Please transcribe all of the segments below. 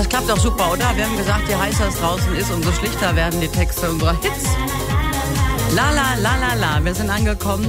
Das klappt doch super, oder? Wir haben gesagt, je heißer es draußen ist, umso schlichter werden die Texte unserer Hits. La la la la la, wir sind angekommen.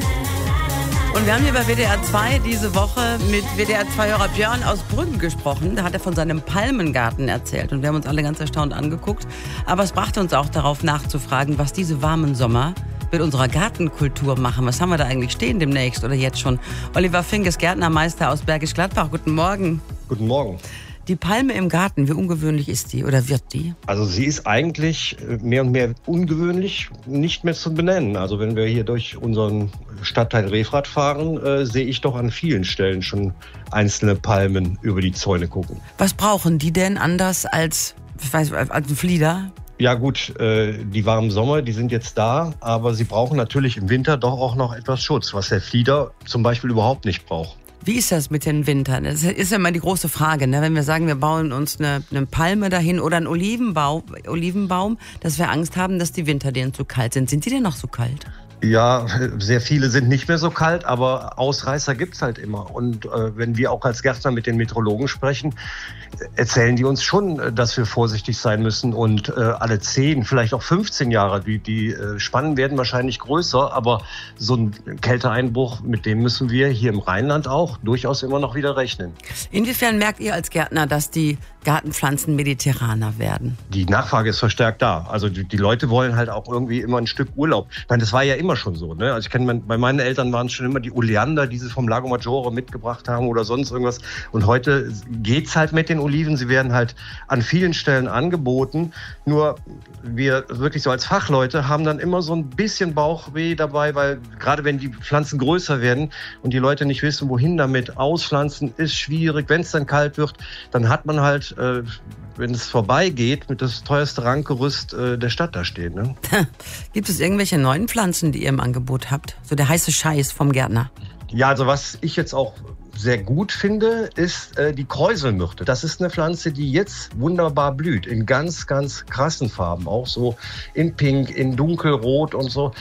Und wir haben hier bei WDR 2 diese Woche mit WDR 2-Hörer Björn aus Brüggen gesprochen. Da hat er von seinem Palmengarten erzählt und wir haben uns alle ganz erstaunt angeguckt. Aber es brachte uns auch darauf nachzufragen, was diese warmen Sommer mit unserer Gartenkultur machen. Was haben wir da eigentlich stehen demnächst oder jetzt schon? Oliver Fink ist Gärtnermeister aus Bergisch Gladbach. Guten Morgen. Guten Morgen. Die Palme im Garten, wie ungewöhnlich ist die oder wird die? Also sie ist eigentlich mehr und mehr ungewöhnlich nicht mehr zu benennen. Also wenn wir hier durch unseren Stadtteil Refrath fahren, sehe ich doch an vielen Stellen schon einzelne Palmen über die Zäune gucken. Was brauchen die denn anders als ein Flieder? Ja gut, die warmen Sommer, die sind jetzt da, aber sie brauchen natürlich im Winter doch auch noch etwas Schutz, was der Flieder zum Beispiel überhaupt nicht braucht. Wie ist das mit den Wintern? Das ist ja immer die große Frage, ne? Wenn wir sagen, wir bauen uns eine Palme dahin oder einen Olivenbaum, dass wir Angst haben, dass die Winter denen zu kalt sind. Sind die denn noch so kalt? Ja, sehr viele sind nicht mehr so kalt, aber Ausreißer gibt's halt immer. Und wenn wir auch als Gärtner mit den Meteorologen sprechen, erzählen die uns schon, dass wir vorsichtig sein müssen. Und alle 10, vielleicht auch 15 Jahre, die Spannen werden wahrscheinlich größer. Aber so ein Kälteeinbruch, mit dem müssen wir hier im Rheinland auch durchaus immer noch wieder rechnen. Inwiefern merkt ihr als Gärtner, dass die Gartenpflanzen mediterraner werden? Die Nachfrage ist verstärkt da. Also die Leute wollen halt auch irgendwie immer ein Stück Urlaub. Ich meine, das war ja immer schon so. Ne? Also ich kenne, bei meinen Eltern waren es schon immer die Oleander, die sie vom Lago Maggiore mitgebracht haben oder sonst irgendwas. Und heute geht's halt mit den Oliven. Sie werden halt an vielen Stellen angeboten. Nur wir wirklich so als Fachleute haben dann immer so ein bisschen Bauchweh dabei, weil gerade wenn die Pflanzen größer werden und die Leute nicht wissen, wohin damit, auspflanzen ist schwierig. Wenn es dann kalt wird, dann hat man halt, wenn es vorbeigeht, mit das teuerste Rankgerüst der Stadt da stehen. Ne? Gibt es irgendwelche neuen Pflanzen, die ihr im Angebot habt? So der heiße Scheiß vom Gärtner. Ja, also was ich jetzt auch sehr gut finde, ist die Kräuselmyrte. Das ist eine Pflanze, die jetzt wunderbar blüht, in ganz, ganz krassen Farben, auch so in Pink, in Dunkelrot und so.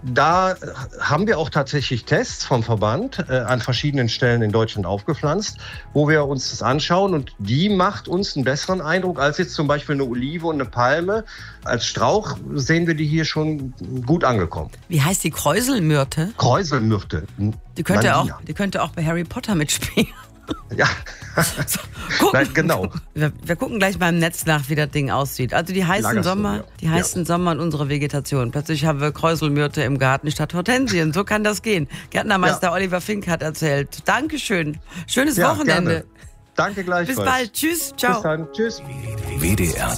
Da haben wir auch tatsächlich Tests vom Verband an verschiedenen Stellen in Deutschland aufgepflanzt, wo wir uns das anschauen und die macht uns einen besseren Eindruck als jetzt zum Beispiel eine Olive und eine Palme. Als Strauch sehen wir die hier schon gut angekommen. Wie heißt die Kräuselmyrte? Kräuselmyrte. Die könnte auch bei Harry Potter mitspielen. Ja, nein, genau. Wir gucken gleich mal im Netz nach, wie das Ding aussieht. Also die heißen Sommer und unsere Vegetation. Plötzlich haben wir Kräuselmyrte im Garten statt Hortensien. So kann das gehen. Gärtnermeister Oliver Fink hat erzählt. Dankeschön. Schönes Wochenende. Gerne. Danke gleichfalls. Bis bald. Tschüss. Ciao. Bis dann. Tschüss. WDR